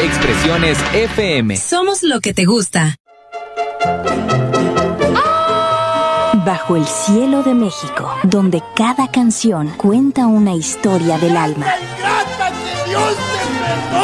Expresiones FM. Somos lo que te gusta. Bajo el cielo de México, donde cada canción cuenta una historia del alma.